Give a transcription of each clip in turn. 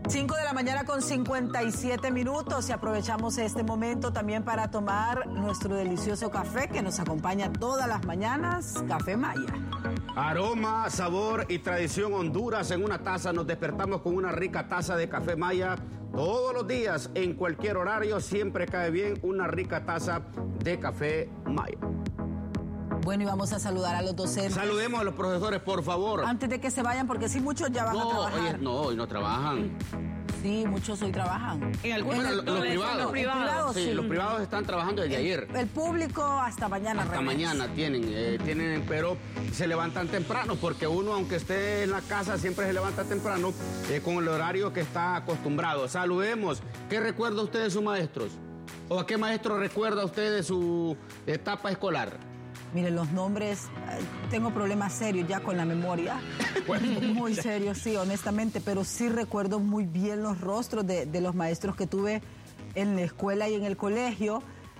5 de la mañana con 57 minutos y aprovechamos este momento también para tomar nuestro delicioso café que nos acompaña todas las mañanas, Café Maya. Aroma, sabor y tradición Honduras en una taza. Nos despertamos con una rica taza de Café Maya. Todos los días, en cualquier horario, siempre cae bien una rica taza de Café Maya. Bueno, y vamos a saludar a los docentes. Saludemos a los profesores, por favor. Antes de que se vayan, porque sí, muchos ya van a trabajar. Hoy no trabajan. Sí, muchos hoy trabajan. En algunos los privados. Sí, los privados están trabajando desde ayer. El público hasta mañana. Hasta mañana tienen, pero se levantan temprano, porque uno, aunque esté en la casa, siempre se levanta temprano con el horario que está acostumbrado. Saludemos. ¿Qué recuerda usted de sus maestros? ¿O a qué maestro recuerda usted de su etapa escolar? Miren, los nombres, tengo problemas serios ya con la memoria, muy serios, sí, honestamente, pero sí recuerdo muy bien los rostros de los maestros que tuve en la escuela y en el colegio,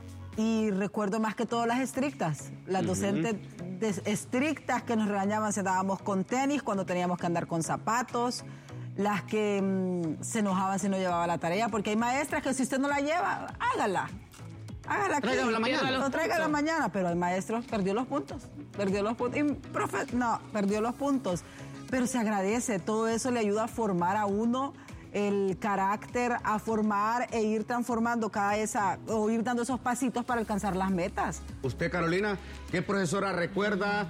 y recuerdo más que todo las estrictas, las docentes estrictas que nos regañaban si andábamos con tenis, cuando teníamos que andar con zapatos, las que se enojaban si no llevaba la tarea, porque hay maestras que si usted no la lleva, hágala. Hágala aquí. Tráigala mañana. No tráigala mañana, pero el maestro perdió los puntos. Y profe, no, perdió los puntos. Pero se agradece, todo eso le ayuda a formar a uno el carácter, a formar e ir transformando o ir dando esos pasitos para alcanzar las metas. Usted, Carolina, ¿qué profesora recuerda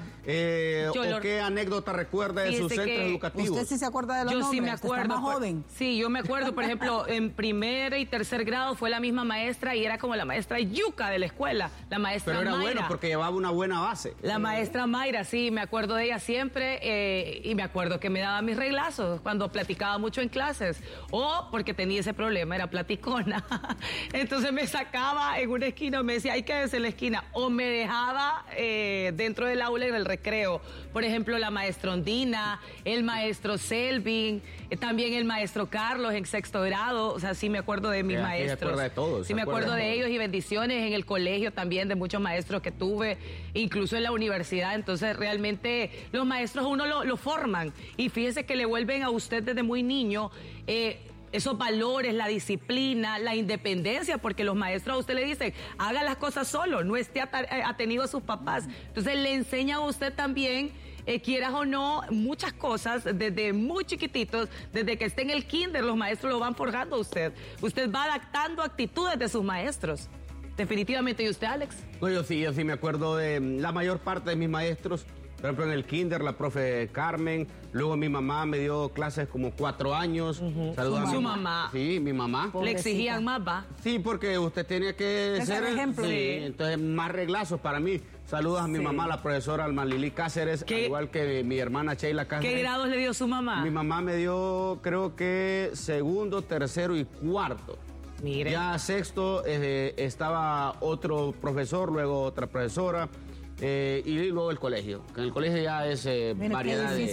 o qué anécdota recuerda de sus centros educativos? ¿Usted sí se acuerda de los nombres? Yo sí me acuerdo. Está más joven. Sí, yo me acuerdo, por ejemplo, en primer y tercer grado fue la misma maestra y era como la maestra yuca de la escuela, la maestra Mayra. Pero era bueno porque llevaba una buena base. La maestra Mayra, sí, me acuerdo de ella siempre y me acuerdo que me daba mis reglazos cuando platicaba mucho en clases. O porque tenía ese problema, era platicona. Entonces me sacaba en una esquina, me decía, hay que quédese en la esquina. O me dejaba dentro del aula en el recreo. Por ejemplo, la maestra Ondina, el maestro Selvin, también el maestro Carlos en sexto grado. O sea, sí me acuerdo de mis maestros. Se acuerda de todos. Sí me acuerdo de ellos y bendiciones en el colegio también, de muchos maestros que tuve, incluso en la universidad. Entonces, realmente, los maestros uno lo forman. Y fíjese que le vuelven a usted desde muy niño esos valores, la disciplina, la independencia, porque los maestros a usted le dicen, haga las cosas solo, no esté atenido a sus papás. Entonces le enseña a usted también, quieras o no, muchas cosas desde muy chiquititos, desde que esté en el kinder, los maestros lo van forjando a usted. Usted va adaptando actitudes de sus maestros. Definitivamente. ¿Y usted, Alex? No, yo sí me acuerdo de la mayor parte de mis maestros. Por ejemplo, en el kinder, la profe Carmen. Luego mi mamá me dio clases como 4 años. Saludos a su mamá. Sí, mi mamá. Le exigían más, ¿va? Sí, porque usted tenía que ser ejemplo. Sí, entonces más reglazos para mí. Saludos a mi mamá, la profesora Alma Lili Cáceres, al igual que mi hermana Sheila Cáceres. ¿Qué grados le dio su mamá? Mi mamá me dio, creo que segundo, tercero y cuarto. Mire. Ya sexto estaba otro profesor, luego otra profesora. Y luego el colegio. En el colegio ya es variedad de...